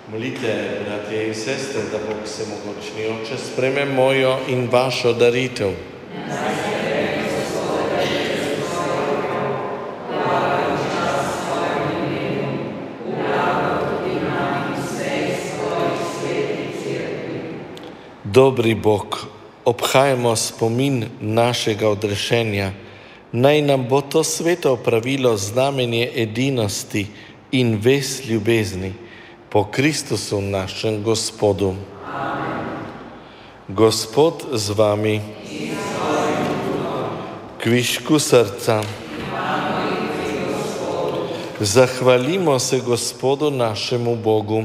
Molite, bratje in sestre, da Bog Vsemogočni Oče sprejme mojo in vašo daritev. Dobri Bog, obhajamo spomin našega odrešenja. Naj nam bo to sveto opravilo znamenje edinosti in vez ljubezni. Po Kristusu našem Gospodu. Amen. Gospod z vami. Kvišku srca. Zahvalimo se Gospodu našemu Bogu.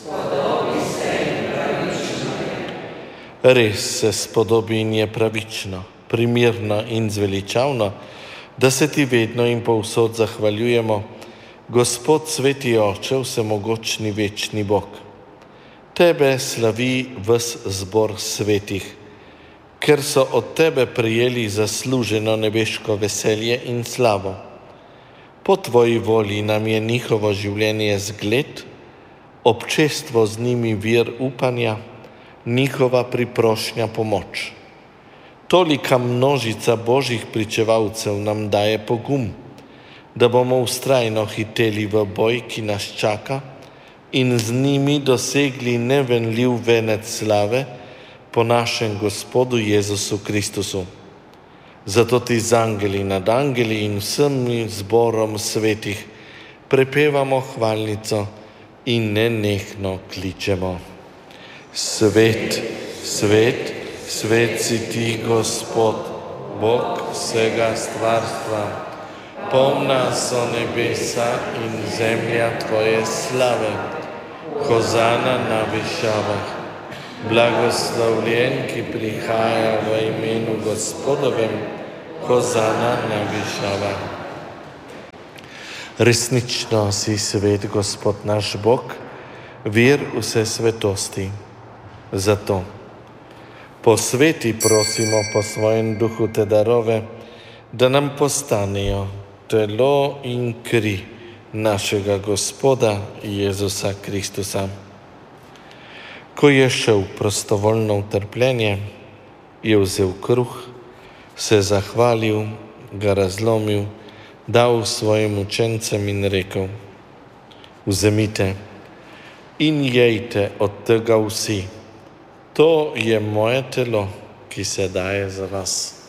Res se spodobi in je pravično, primirno in zveličavno, da se ti vedno in povsod zahvaljujemo, Gospod sveti Oče, vsemogočni večni Bog. Tebe slavi ves zbor svetih, ker so od tebe prejeli zasluženo nebeško veselje in slavo. Po tvoji volji nam je njihovo življenje zgled, občestvo z njimi vir upanja, njihova priprošnja pomoč. Tolika množica božjih pričevalcev nam daje pogum, da bomo vztrajno hiteli v boj, ki nas čaka, in z njimi dosegli nevenljiv venec slave po našem Gospodu Jezusu Kristusu. Zato ti z angeli nad angeli in vsem zborom svetih prepevamo hvalnico in nenehno kličemo. Svet, svet, svet si ti, Gospod, Bog vsega stvarstva. Polna so nebesa in zemlja tvoje slave. Hozana na višavah. Blagoslovljen, ki prihaja v imenu Gospodovem. Hozana na višavah. Resnično si svet, Gospod naš Bog, vir vse svetosti. Zato posveti, prosimo, po svojem duhu te darove, da nam postanejo telo in kri našega Gospoda Jezusa Kristusa. Ko je šel prostovoljno v trpljenje, je vzel kruh, se zahvalil, ga razlomil, dal svojim učencem in rekel: Vzemite in jejte od tega vsi. To je moje telo, ki se daje za vas.